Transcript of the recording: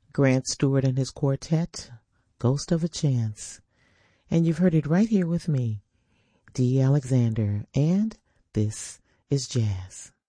Grant Stewart and his quartet, Ghost of a Chance. And you've heard it right here with me, Dee Alexander, and this is Jazz.